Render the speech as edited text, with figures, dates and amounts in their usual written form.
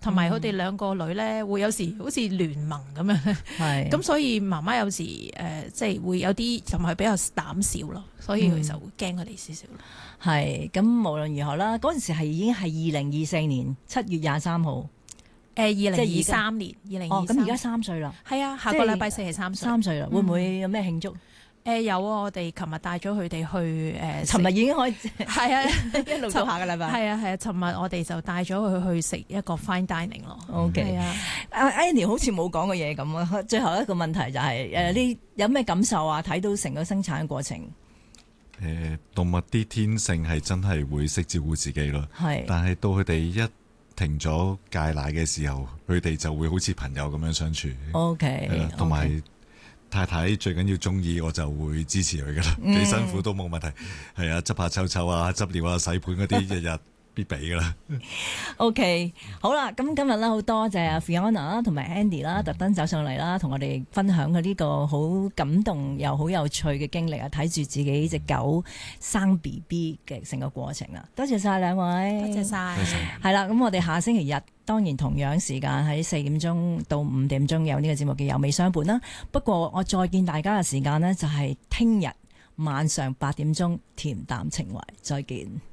同埋佢哋兩個女咧會有時好似聯盟咁樣， 係咁所以媽媽有時即係會有啲同埋比較膽小咯，所以佢就會驚佢哋少少。 係咁，無論如何啦，嗰陣時已經係2024年7月23號。 2023年2023 咁而家3歲啦。 係啊，下個禮拜4係3歲。 3歲啦，會唔會有咩慶祝？ 有啊，我哋琴日帶咗佢哋去尋日已經開始， 係啊， 一路到下個禮拜。 係啊，尋日我哋就帶咗佢去食一個 fine dining 咯。 OK， 係啊。 Annie 好似冇講過嘢咁啊。最後一個問題就係你有咩感受啊？睇到成個生產過程。 動物啲天性係真係會識照顧自己咯。 係， 但係到佢哋一停咗戒奶嘅時候，佢哋就會好似朋友咁樣相處。 OK， 係啦，同埋太太最緊要中意，我就會支持佢噶啦，幾辛苦都冇問題。係啊，執下臭臭啊，執尿啊，洗盤嗰啲，日日必備噶啦。 OK， 好啦，咁今日咧好多謝阿 Fiona 啦，同埋 Andy 啦，特登走上嚟啦，同我哋分享佢呢個好感動又好有趣嘅經歷啊！睇住自己隻狗生 BB 嘅成個過程啦，多謝晒兩位， 多謝晒。 係啦，咁我哋下星期日當然同樣時間喺4點鐘到5點鐘有呢個節目嘅有味相伴啦。不過我再見大家嘅時間呢，就係聽日晚上8點鐘，恬淡情懷，再見。